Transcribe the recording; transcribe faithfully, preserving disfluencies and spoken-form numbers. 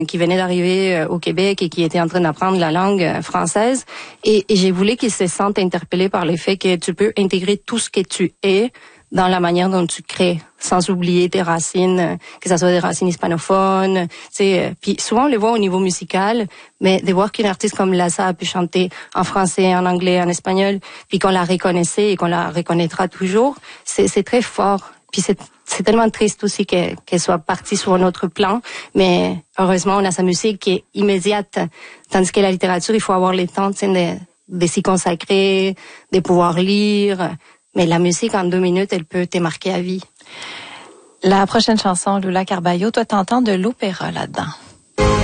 qui venait d'arriver au Québec et qui était en train d'apprendre la langue française. Et, et j'ai voulu qu'il se sente interpellé par le fait que tu peux intégrer tout ce que tu es dans la manière dont tu crées, sans oublier tes racines, que ça soit des racines hispanophones. Tu sais, puis souvent on les voit au niveau musical, mais de voir qu'une artiste comme Lhasa a pu chanter en français, en anglais, en espagnol, puis qu'on la reconnaissait et qu'on la reconnaîtra toujours, c'est, c'est très fort. Puis c'est, c'est tellement triste aussi qu'elle, qu'elle soit partie sur un autre plan, mais heureusement on a sa musique qui est immédiate, tandis que la littérature, il faut avoir le temps, tu sais, de, de s'y consacrer, de pouvoir lire. Mais la musique, en deux minutes, elle peut te marquer à vie. La prochaine chanson, Lula Carballo, toi, t'entends de l'opéra là-dedans.